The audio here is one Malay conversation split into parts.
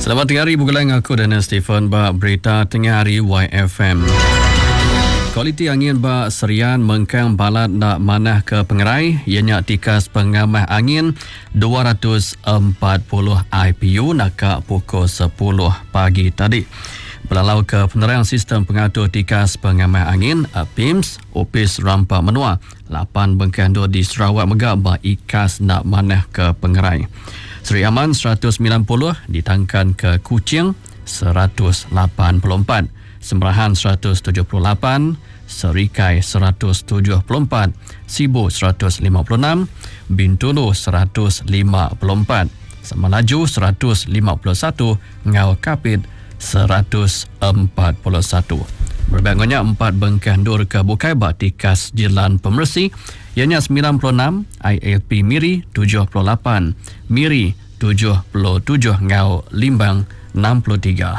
Selamat tengah hari, bukan aku dan Stephen ba berita tengah hari YFM. Kualiti angin ba Serian mengkang balat nak manah ke pengerai, ianya tikas pengamah angin 240 IPU nak ke pukul 10 pagi tadi. Belalau ke penerang sistem pengatur tikas pengamah angin PIMS, Opis Rampa Menua, 8 bengkandu di Sarawak Megah ba ikas nak manah ke pengerai. Seri Aman 190 ditangkan ke Kuching 184, Semerahan 178, Serikai 174, Sibu 156, Bintulu 154, Semenanjung 151, Ngau Kapit 141. Berbandingnya 4 bengkandur ke Bukai Batikas Jilan Pemersi, ianya 96, ILP Miri 78, Miri 77, Ngau Limbang 63.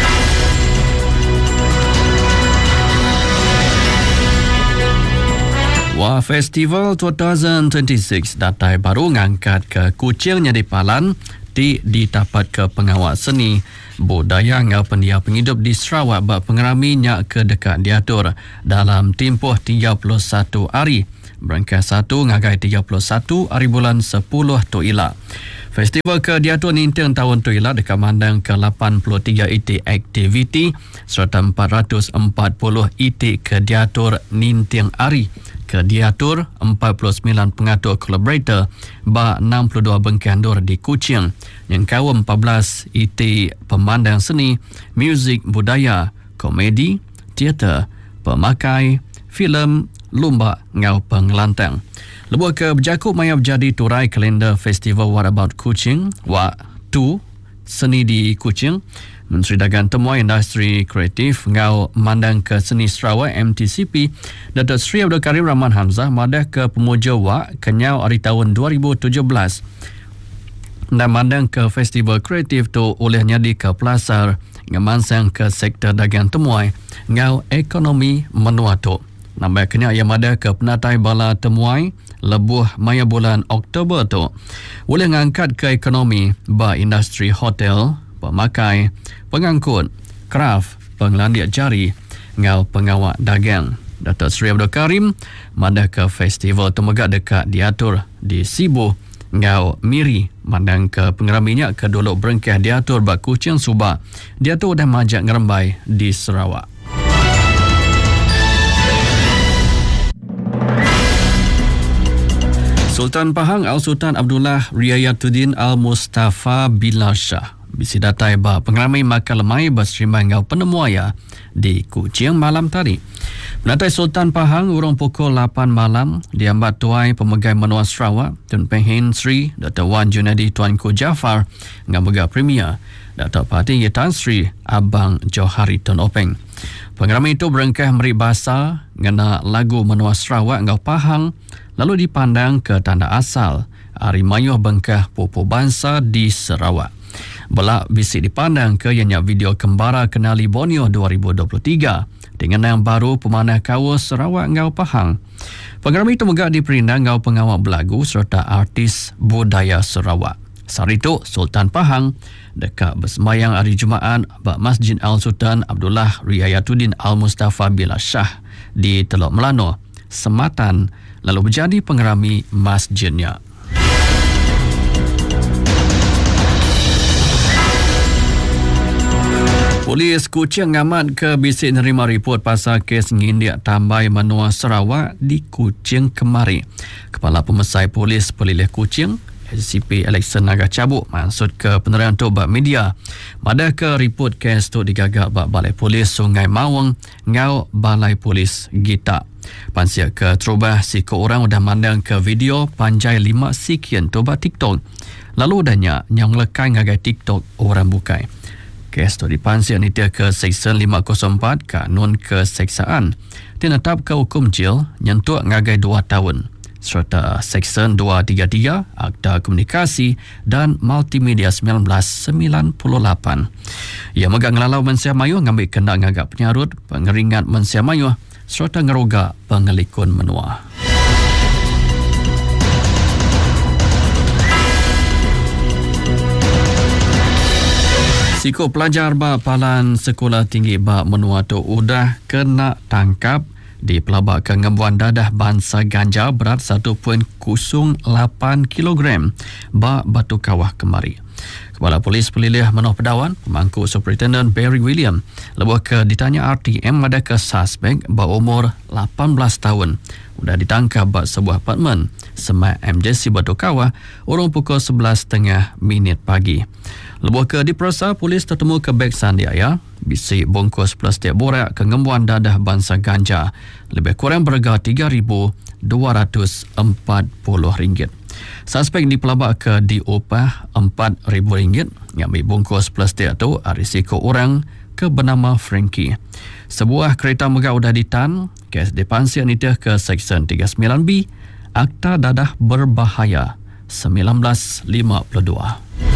Wah Festival 2026 datai baru ngangkat ke Kuching Nyadi Palan di dapat ke pengawal seni budaya ngau pendia penghidup di Sarawak bak pengerami nyak ke dekat diatur dalam tempoh 31 hari berangkat 1 ngagai 31 hari bulan 10 tu ila. Festival ke diatur ninteng tahun tu ila dekat mandang ke 83 itik aktiviti serta 440 itik ke diatur ninteng hari ke diatur 49 pengatur collaborator ba 62 bengkandur di Kuching yang kau 14 IT pemandang seni, muzik budaya, komedi, teater, pemakai, filem, lumba ngau pengelantang. Lebuh ke berjakup maya berjadi turai kalender festival What About Kuching, What 2 seni di Kuching. Menteri Dagang Temuan Industri Kreatif ngau mandang ke seni Sarawak MTCP Datuk Seri Abdul Karim Rahman Hamzah madah ke pemuja Wak kenyau hari tahun 2017 dan mandang ke festival kreatif tu olehnya di ke Pelasar ngemansang ke sektor dagang temuai ngau ekonomi menua tu. Nambah kena yang madah ke penatai bala temuai lebuh maya bulan Oktober tu oleh ngangkat ke ekonomi ba industri hotel, pemakai, pengangkut, kraf, penglandiak jari, ngau pengawak dagang. Datuk Seri Abdul Karim madah ke festival temegak dekat diatur di Sibu, ngau Miri, mandang ke pengeraminya ke duluk berengkah diatur bak Kuching Subak. Diatur dah majak ngerembai di Sarawak. Sultan Pahang Al-Sultan Abdullah Riayatuddin Al-Mustafa Bilal Shah bisi datai ba pengeramai makan lemai berserimai ngau penemuaya di Kuching malam tadi. Penatai Sultan Pahang urung pukul 8 malam diambat tuai pemegai menua Sarawak Tun Pengen Sri Dr. Wan Junadi Tuanku Jaafar ngau megah Premier Datuk Patinggi Tan Sri Abang Johari Tun Openg. Pengeramai itu berengkah meri bahasa ngena lagu menua Sarawak ngau Pahang lalu dipandang ke tanda asal Hari Mayuh Bengkah Pupu Bangsa di Sarawak. Belak bisik dipandang ke ianya video kembara kenali Borneo 2023 dengan yang baru pemanah kawa Sarawak ngau Pahang. Pengeramai itu megak diperindang ngau pengawal belagu serta artis budaya Sarawak. Sehari itu Sultan Pahang dekat bersemayang hari Jumaat bak Masjid Al-Sultan Abdullah Riayatuddin Al-Mustafa Bilal Shah di Teluk Melano, Sematan, lalu menjadi pengerami masjidnya. Polis Kuching ngamat ke bisik nerima report pasal kes ngindiak tambai menua Sarawak di Kuching kemari. Kepala Pemesai Polis Pelilih Kuching, SCP Alexander Naga Cabuk maksud ke penerangan tu bak media. Madah ke report kes tu digagak bak Balai Polis Sungai Mawang ngau Balai Polis Gita. Pansiak ke terubah si orang udah mandang ke video panjai 5 sekian tu bak TikTok. Lalu udahnya yang lekai ngagai TikTok orang bukai. Kes tu dipansiak nitia ke Seksyen 504 Kanun Keseksaan. Tinetap ke hukum jil nyentuh ngagai 2 tahun. Serta Seksyen 233 Akta Komunikasi dan Multimedia 1998. Ia megak ngelalau Mensia Mayuh ngambil kena ngagak penyarut pengeringat Mensia Mayuh serta ngeroga pengelikun menua. Risiko pelajar bak Palan Sekolah Tinggi bak Menua Tok Udah kena tangkap di pelabak kengembuan dadah bangsa ganja berat 1.08 kilogram bak Batu Kawah kemari. Kepala Polis Pelilih Manoh Pedawan, pemangku Superintendent Barry William, lepas ke ditanya RTM ada ke suspek berumur 18 tahun. Sudah ditangkap bak sebuah apartmen Semak MJC Batu Kawah urung pukul 11.30 pagi. Lepas ke diperasa, polis tertemu ke beg sandiaya, bisi bungkus plastik borak kengembuan dadah bangsa ganja, lebih kurang berharga RM3,240. Suspek dipelabak ke diupah RM4,000 yang bungkus plastik itu risiko orang ke bernama Frankie. Sebuah kereta megah sudah ditan, kes dipansir nitih ke Seksyen 39B, Akta Dadah Berbahaya 1952.